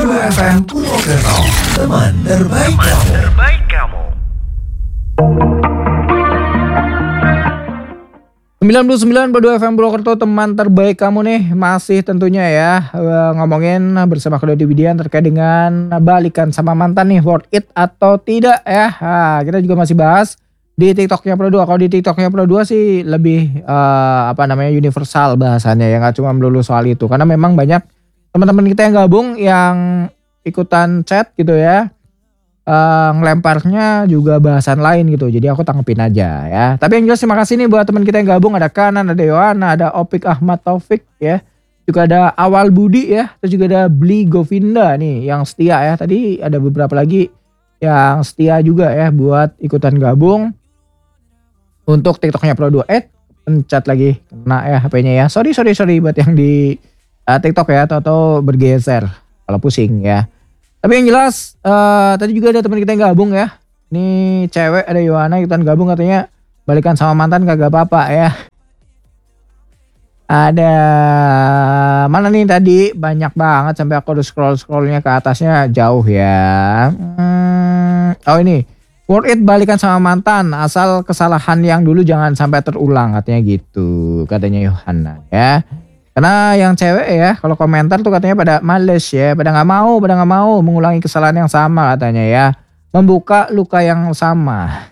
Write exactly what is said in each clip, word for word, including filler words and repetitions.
dua F M Purwokerto, teman terbaik kamu. Terbaik kamu. sembilan puluh sembilan koma dua F M Purwokerto, teman terbaik kamu nih. Masih tentunya ya ngomongin bersama Kododi Widian terkait dengan balikan sama mantan nih, worth it atau tidak ya. Nah, kita juga masih bahas di TikToknya Pro dua. Kalau di TikToknya Pro dua sih lebih uh, apa namanya universal bahasannya ya, nggak cuma melulu soal itu. Karena memang banyak teman-teman kita yang gabung yang ikutan chat gitu ya. Uh, ngelemparnya juga bahasan lain gitu. Jadi aku tanggepin aja ya. Tapi yang jelas terima kasih nih buat teman kita yang gabung. Ada Kanan, ada Yohana, ada Opik Ahmad Taufik ya. Juga ada Awal Budi ya. Terus juga ada Bli Govinda nih yang setia ya. Tadi ada beberapa lagi yang setia juga ya buat ikutan gabung untuk TikToknya Pro dua. Eh pencet lagi kena ya H P-nya ya. Sorry sorry sorry buat yang di uh, TikTok ya. Atau bergeser kalau pusing ya. Tapi yang jelas uh, tadi juga ada teman kita yang gabung ya. Ini cewek ada Yohana ikutan gabung katanya balikan sama mantan kagak apa-apa ya. Ada mana nih tadi banyak banget sampai aku udah scroll-scrollnya ke atasnya jauh ya. Hmm, oh ini worth it balikan sama mantan asal kesalahan yang dulu jangan sampai terulang katanya gitu katanya Yohana ya. Karena yang cewek ya kalau komentar tuh katanya pada males ya, pada nggak mau, pada nggak mau mengulangi kesalahan yang sama katanya ya, membuka luka yang sama.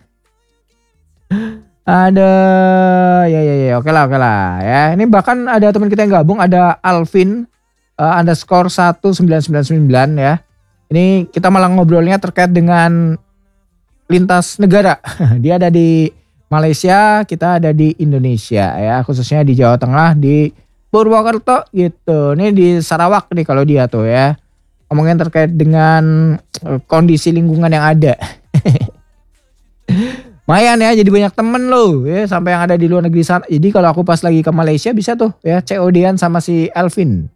Ada ya ya ya oke lah oke lah ya. Ini bahkan ada teman kita yang gabung ada Alvin uh, underscore satu sembilan sembilan sembilan ya. Ini kita malah ngobrolnya terkait dengan lintas negara. Dia ada di Malaysia, kita ada di Indonesia ya, khususnya di Jawa Tengah di Purwokerto gitu. Ini di Sarawak nih kalau dia tuh ya. Ngomongin terkait dengan kondisi lingkungan yang ada. Lumayan ya jadi banyak temen loh ya sampai yang ada di luar negeri sana. Jadi kalau aku pas lagi ke Malaysia bisa tuh ya C O D-an sama si Elvin.